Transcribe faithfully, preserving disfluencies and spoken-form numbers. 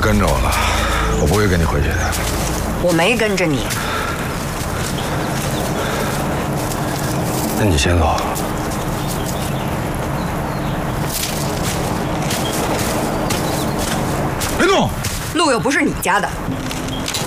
跟着我了，我不会跟你回去的。 我没跟着你。 那你先走。别动！ 路又不是你家的。